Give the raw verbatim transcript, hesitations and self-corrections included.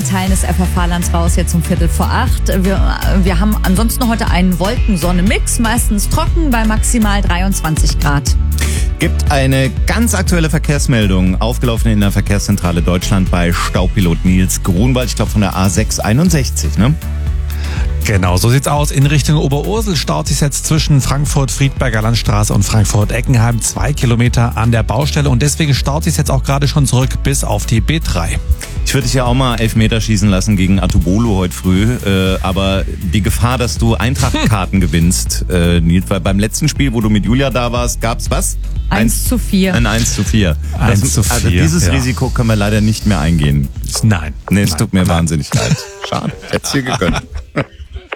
weiten Teilen des F V H-Lands raus, jetzt um Viertel vor acht. Wir, wir haben ansonsten heute einen Wolken-Sonne-Mix, meistens trocken bei maximal dreiundzwanzig Grad. Gibt eine ganz aktuelle Verkehrsmeldung, aufgelaufen in der Verkehrszentrale Deutschland bei Staupilot Nils Grunwald, ich glaube von der A sechs einundsechzig, ne? Genau, so sieht's aus. In Richtung Oberursel staut sich jetzt zwischen Frankfurt-Friedberger Landstraße und Frankfurt-Eckenheim zwei Kilometer an der Baustelle und deswegen staut sich jetzt auch gerade schon zurück bis auf die B drei. Ich würde dich ja auch mal Elfmeter schießen lassen gegen Atubolo heute früh, äh, aber die Gefahr, dass du Eintracht-Karten gewinnst, äh, Nils, weil beim letzten Spiel, wo du mit Julia da warst, gab's was? eins zu vier. Ein eins zu vier. eins zu vier. Also dieses ja. Risiko können wir leider nicht mehr eingehen. Nein. Nee, es Nein. tut mir Nein. wahnsinnig leid. Schade, ich hätte es dir gegönnt.